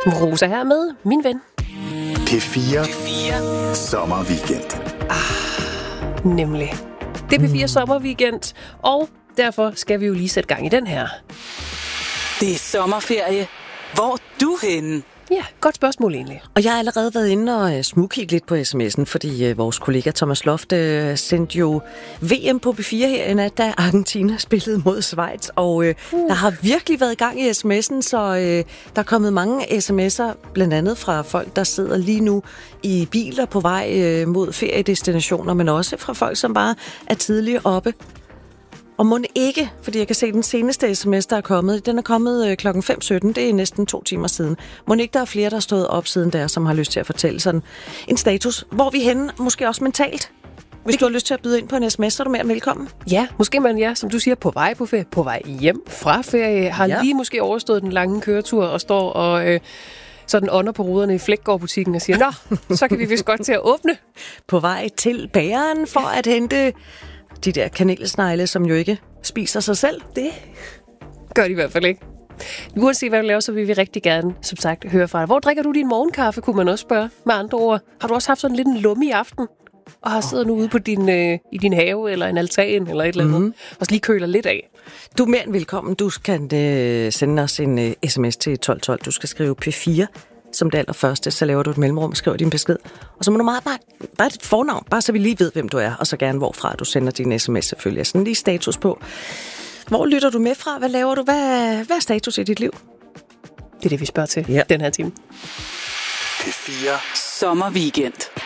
Rosa her med min ven. P4 Sommerweekend. Nemlig. Det er P4 Sommerweekend, og derfor skal vi jo lige sætte gang i den her. Det er sommerferie. Hvor er du henne? Ja, godt spørgsmål egentlig. Og jeg har allerede været inde og smugkigge lidt på sms'en, fordi vores kollega Thomas Loft sendte jo VM på P4 her i nat, da Argentina spillede mod Schweiz. Og der har virkelig været gang i sms'en, så der er kommet mange sms'er, blandt andet fra folk, der sidder lige nu i biler på vej mod feriedestinationer, men også fra folk, som bare er tidligt oppe. Og må ikke, fordi jeg kan se den seneste sms, der er kommet, den er kommet klokken 5.17, det er næsten 2 timer siden. Må ikke der er flere, der er stået op siden der, som har lyst til at fortælle sådan en status. Hvor vi henne, måske også mentalt. Hvis du har lyst til at byde ind på en sms, så er du mere end velkommen. Ja, måske man, som du siger, på vej på ferie, på vej hjem fra ferie, har lige måske overstået den lange køretur og står og sådan ånder på ruderne i Flækgaard-butikken og siger, nå, så kan vi vist godt til at åbne. På vej til bageren for at hente de der kanelsnegle, som jo ikke spiser sig selv. Det gør de i hvert fald ikke. Uanset hvad du laver, så vil vi rigtig gerne, som sagt, høre fra dig. Hvor drikker du din morgenkaffe, kunne man også spørge med andre ord. Har du også haft sådan lidt en lumme i aften? Og har siddet nu ude på i din have, eller en altan, eller et eller andet, og så lige køler lidt af. Du er mere end velkommen. Du kan sende os en sms til 1212. Du skal skrive P4 som det allerførste, så laver du et mellemrum og skriver din besked. Og så må du bare dit fornavn, bare så vi lige ved, hvem du er, og så gerne hvorfra du sender din sms selvfølgelig. Sådan lige status på. Hvor lytter du med fra? Hvad laver du? Hvad er status i dit liv? Det er det, vi spørger til den her time. P4 Sommerweekend.